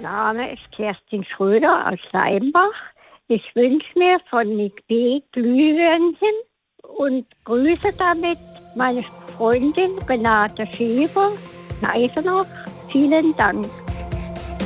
Name ist Kerstin Schröder aus Leimbach. Ich wünsche mir von Nick B. Glühwürmchen und grüße damit meine Freundin Renate Schäfer. Eisenach. Vielen Dank.